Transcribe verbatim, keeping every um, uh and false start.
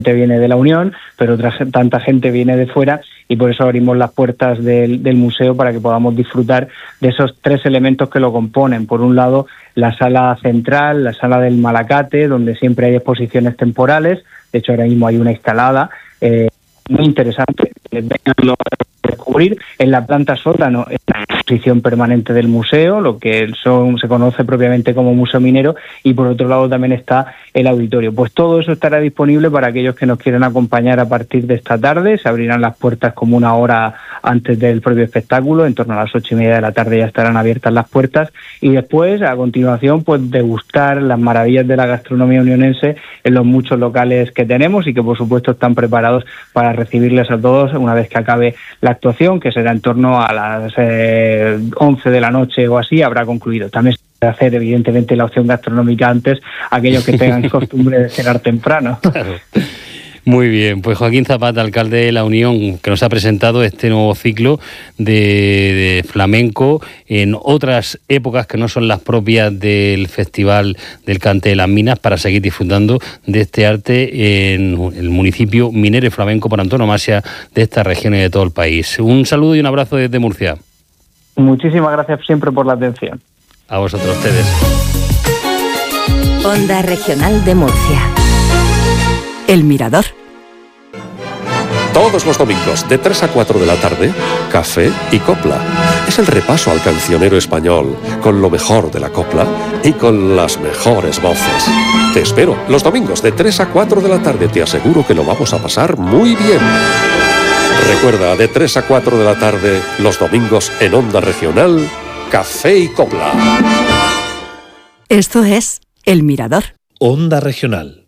viene de la Unión, pero otra, tanta gente viene de fuera, y por eso abrimos las puertas del, del museo para que podamos disfrutar de esos tres elementos que lo componen. Por un lado, la sala central, la sala del Malacate, donde siempre hay exposiciones temporales. De hecho, ahora mismo hay una instalada eh, muy interesante, que vengan a descubrir. En la planta sótano es la exposición permanente del museo, lo que son, se conoce propiamente como Museo Minero, y por otro lado también está el auditorio. Pues todo eso estará disponible para aquellos que nos quieran acompañar a partir de esta tarde. Se abrirán las puertas como una hora antes del propio espectáculo, en torno a las ocho y media de la tarde ya estarán abiertas las puertas, y después, a continuación, pues degustar las maravillas de la gastronomía unionense en los muchos locales que tenemos y que por supuesto están preparados para recibirles a todos una vez que acabe la actuación, que será en torno a las eh, once de la noche o así, habrá concluido. También se puede hacer evidentemente la opción gastronómica antes, aquellos que tengan costumbre de cenar temprano. Claro. Muy bien, pues Joaquín Zapata, alcalde de La Unión, que nos ha presentado este nuevo ciclo de, de flamenco en otras épocas que no son las propias del Festival del Cante de las Minas, para seguir disfrutando de este arte en el municipio minero y flamenco por antonomasia de esta región y de todo el país. Un saludo y un abrazo desde Murcia. Muchísimas gracias siempre por la atención. A vosotros, ustedes. Onda Regional de Murcia. El Mirador. Todos los domingos, de tres a cuatro de la tarde, Café y Copla. Es el repaso al cancionero español, con lo mejor de la copla y con las mejores voces. Te espero, los domingos, de tres a cuatro de la tarde. Te aseguro que lo vamos a pasar muy bien. Recuerda, de tres a cuatro de la tarde, los domingos en Onda Regional, Café y Copla. Esto es El Mirador. Onda Regional.